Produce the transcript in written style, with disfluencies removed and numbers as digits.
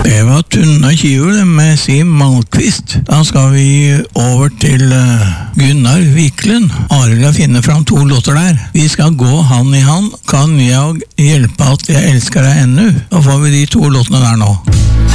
Det var Tunna Kivul med Siv Malmqvist. Da skal vi over til Gunnar Wiklund. Arild har finnet fram 2 låter der. Vi skal gå hand i hand. Kan jeg hjelpe at jeg elsker deg ennå? Da får vi de 2 låtene der nå.